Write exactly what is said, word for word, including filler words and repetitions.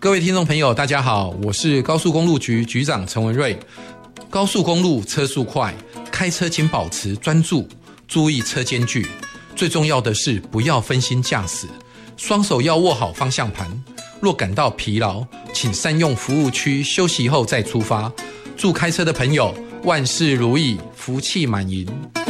各位听众朋友大家好，我是高速公路局局长陈文瑞。高速公路车速快，开车请保持专注，注意车间距，最重要的是不要分心驾驶，双手要握好方向盘。若感到疲劳，请善用服务区休息后再出发。祝开车的朋友万事如意，福气满盈。